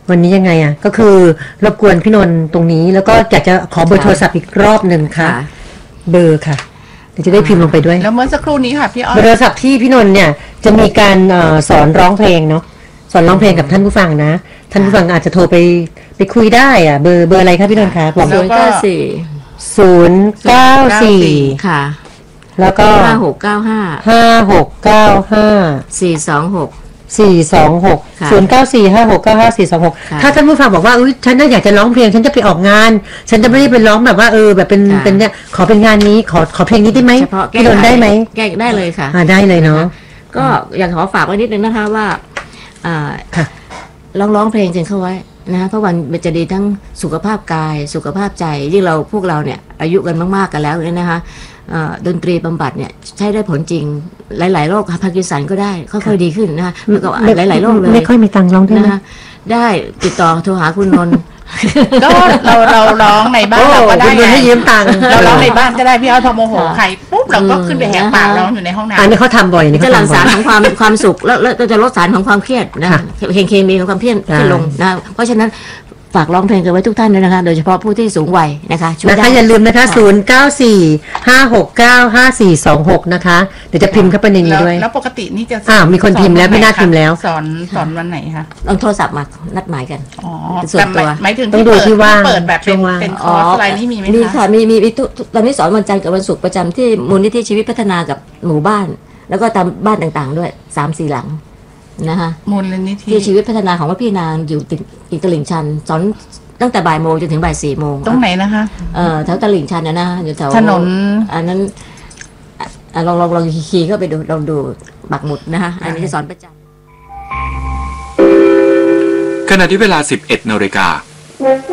วันนี้ยังไงอ่ะก็คือรบกวนพี่นนท์ตรงนี้แล้วก็อยากจะขอเบอร์โทรศัพท์อีกรอบหนึ่งค่ะเบอร์ค่ะเดี๋ยวจะได้พิมพ์ลงไปด้วยแล้วเมื่อสักครู่นี้ค่ะพี่อ้อยเบอร์โทรศัพท์ที่พี่นนท์เนี่ยจะมีการสอนร้องเพลงเนาะสอนร้องเพลงกับท่านผู้ฟังนะท่านผู้ฟังอาจจะโทรไปคุยได้อ่ะเบอร์อะไรคะพี่นนท์คะบอก094 ค่ะแล้วก็ 5695 426 ถ้าท่านผู้ฟังบอกว่าฉันอยากจะร้องเพลงฉันจะไปออกงานฉันจะไม่ได้ไปร้องแบบว่าแบบเป็นเนี่ยขอเป็นงานนี้ขอเพลงนี้ได้ไหมพี่นนท์ได้ไหมได้เลยค่ะได้เลยเนาะก็อยากขอฝากไว้นิดนึงนะคะว่าร้องเพลงจริงเข้าไว้นะเพราะมันจะดีทั้งสุขภาพกายสุขภาพใจยิ่งพวกเราเนี่ยอายุกันมากๆกันแล้วเนี่ยนะคะดนตรีบำบัดเนี่ยใช้ได้ผลจริงหลายๆโรคพาร์กินสันก็ได้ค่อยๆดีขึ้นนะคะแล้วก็หลายๆโรคเลยไม่ค่อยมีตังค์ร้องได้ไหมได้ติดต่อโทรหาคุณนนท์ก็เราร้องในบ้านเราก็ได้ให้ยืมตังค์เราร้องในบ้านก็ได้พี่อ้อยพอโมโหใครปุ๊บเราก็ขึ้นไปแหกปากร้องอยู่ในห้องน้ำอันนี้เขาทำบ่อยนี่จะหลั่งสารของความสุขแล้วจะลดสารของความเครียดนะเคมีของความเครียดลงนะเพราะฉะนั้นฝากร้องเพลงกันไว้ทุกท่านด้วยนะคะโดยเฉพาะผู้ที่สูงวัยนะคะช่วยได้อย่าลืมนะคะ0945695426นะคะเดี๋ยวจะพิมพ์เข้าไปในนี้ด้วยแล้วปกตินี่จะมีคนพิมพ์แล้วไม่น่าพิมพ์แล้วสอนวันไหนคะลองโทรศัพท์มานัดหมายกันส่วนตัวหมายถึงที่เปิดแบบเป็นคอร์สอะไรนี่มีไหมคะมีค่ะมีตอนนี้สอนวันจันทร์กับวันศุกร์ประจำที่มูลนิธิชีวิตพัฒนากับหมู่บ้านแล้วก็ตามบ้านต่างๆด้วย 3-4 หลังนะคะมูลนิธิที่ชีวิตพัฒนาของวัดพี่นางอยู่ติดตลิ่งชันสอนตั้งแต่บ่ายโมงจนถึงบ่าย4 โมงตรงไหนนะคะแถวตลิ่งชันนะอยู่แถวถนนอันนั้นลองขี่เข้าไปดูลองดูปักหมุดนะคะอันนี้จะสอนประจำขณะที่เวลา 11 นาฬิกา